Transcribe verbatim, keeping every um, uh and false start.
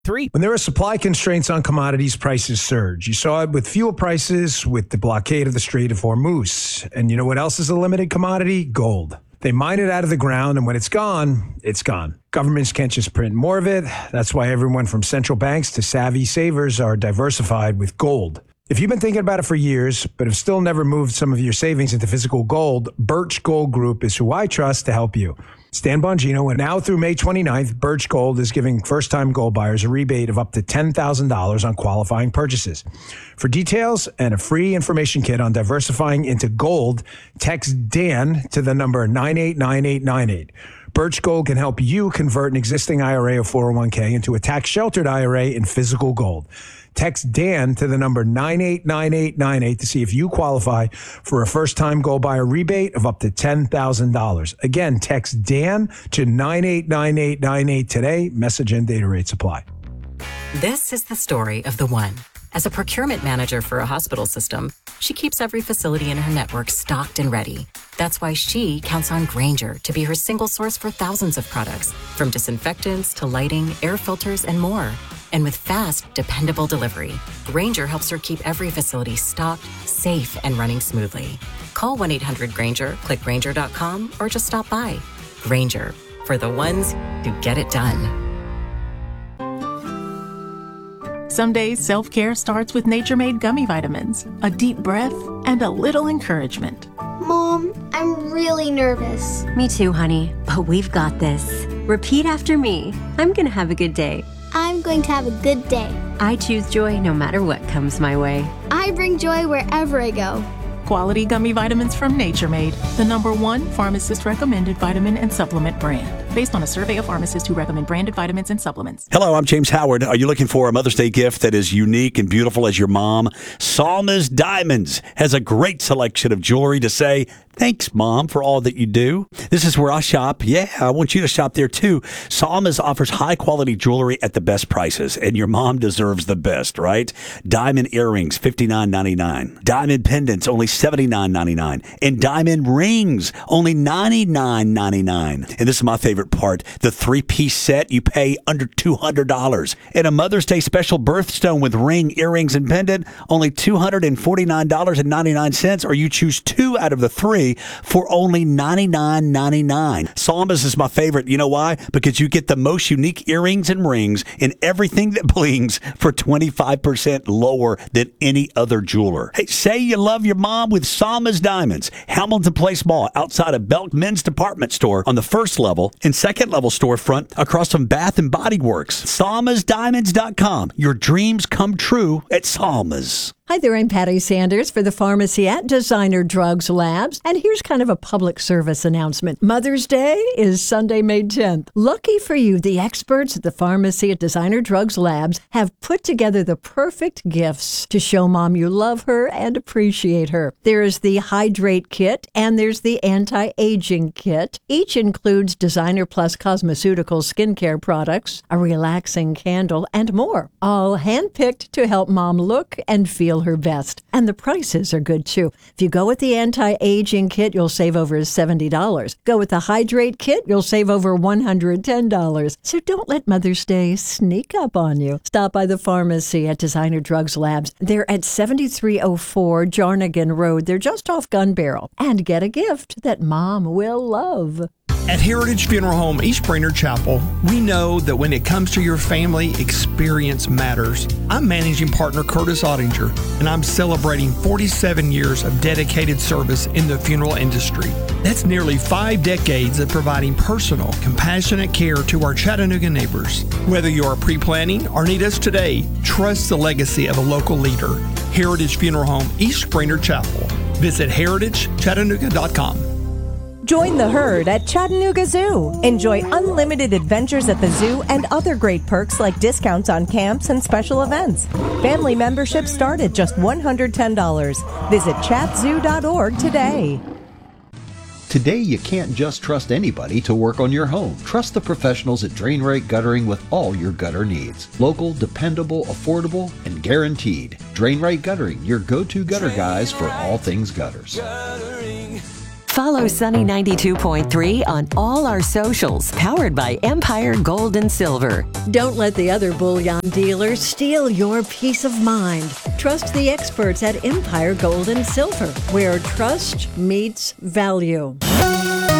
Three. When there are supply constraints on commodities, prices surge. You saw it with fuel prices, with the blockade of the Strait of Hormuz. And you know what else is a limited commodity? Gold. They mine it out of the ground, and when it's gone, it's gone. Governments can't just print more of it. That's why everyone from central banks to savvy savers are diversified with gold. If you've been thinking about it for years, but have still never moved some of your savings into physical gold, Birch Gold Group is who I trust to help you. Stan Bongino, and now through May twenty-ninth, Birch Gold is giving first-time gold buyers a rebate of up to ten thousand dollars on qualifying purchases. For details and a free information kit on diversifying into gold, text Dan to the number nine eight nine eight nine eight. Birch Gold can help you convert an existing I R A or four oh one k into a tax-sheltered I R A in physical gold. Text Dan to the number nine eight nine eight nine eight to see if you qualify for a first-time gold buyer rebate of up to ten thousand dollars. Again, text Dan to nine eight nine eight nine eight today. Message and data rates apply. This is the story of the one. As a procurement manager for a hospital system, she keeps every facility in her network stocked and ready. That's why she counts on Grainger to be her single source for thousands of products, from disinfectants to lighting, air filters, and more. And with fast, dependable delivery, Grainger helps her keep every facility stocked, safe, and running smoothly. Call one eight hundred Grainger, click Grainger dot com, or just stop by. Grainger, for the ones who get it done. Some days, self-care starts with Nature-Made gummy vitamins, a deep breath, and a little encouragement. Mom, I'm really nervous. Me too, honey, but we've got this. Repeat after me. I'm gonna have a good day. I'm going to have a good day. I choose joy no matter what comes my way. I bring joy wherever I go. Quality gummy vitamins from Nature Made, the number one pharmacist-recommended vitamin and supplement brand. Based on a survey of pharmacists who recommend branded vitamins and supplements. Hello, I'm James Howard. Are you looking for a Mother's Day gift that is unique and beautiful as your mom? Salma's Diamonds has a great selection of jewelry to say, thanks, Mom, for all that you do. This is where I shop. Yeah, I want you to shop there, too. Salma's offers high-quality jewelry at the best prices, and your mom deserves the best, right? Diamond earrings, fifty-nine ninety-nine. Diamond pendants, only seventy-nine ninety-nine. And diamond rings, only ninety-nine ninety-nine. And this is my favorite part, the three-piece set, you pay under two hundred dollars. And a Mother's Day special birthstone with ring, earrings, and pendant, only two hundred forty-nine ninety-nine, or you choose two out of the three for only ninety-nine ninety-nine. Salma's is my favorite. You know why? Because you get the most unique earrings and rings and everything that blings for twenty-five percent lower than any other jeweler. Hey, say you love your mom with Salma's Diamonds. Hamilton Place Mall, outside of Belk Men's Department Store on the first level and second level storefront across from Bath and Body Works. Salmas Diamonds dot com. Your dreams come true at Salma's. Hi there, I'm Patty Sanders for the pharmacy at Designer Drugs Labs. And here's kind of a public service announcement. Mother's Day is Sunday, May tenth. Lucky for you, the experts at the pharmacy at Designer Drugs Labs have put together the perfect gifts to show Mom you love her and appreciate her. There's the Hydrate Kit and there's the Anti-Aging Kit. Each includes Designer Plus cosmeceutical skincare products, a relaxing candle, and more. All handpicked to help Mom look and feel her best. And the prices are good too. If you go with the Anti-Aging Kit, you'll save over seventy dollars. Go with the Hydrate Kit, you'll save over one hundred ten dollars. So don't let Mother's Day sneak up on you. Stop by the pharmacy at Designer Drugs Labs. They're at seventy-three oh four Jarnigan Road. They're just off Gun Barrel. And get a gift that Mom will love. At Heritage Funeral Home, East Brainerd Chapel, we know that when it comes to your family, experience matters. I'm managing partner Curtis Ottinger, and I'm celebrating forty-seven years of dedicated service in the funeral industry. That's nearly five decades of providing personal, compassionate care to our Chattanooga neighbors. Whether you are pre-planning or need us today, trust the legacy of a local leader. Heritage Funeral Home, East Brainerd Chapel. Visit heritage chattanooga dot com. Join the herd at Chattanooga Zoo. Enjoy unlimited adventures at the zoo and other great perks like discounts on camps and special events. Family memberships start at just one hundred ten dollars. Visit chat zoo dot org today. Today, you can't just trust anybody to work on your home. Trust the professionals at Drain Rate Guttering with all your gutter needs. Local, dependable, affordable, and guaranteed. Drain Rate Guttering, your go-to gutter guys for all things gutters. Follow Sunny ninety-two point three on all our socials, powered by Empire Gold and Silver. Don't let the other bullion dealers steal your peace of mind. Trust the experts at Empire Gold and Silver, where trust meets value.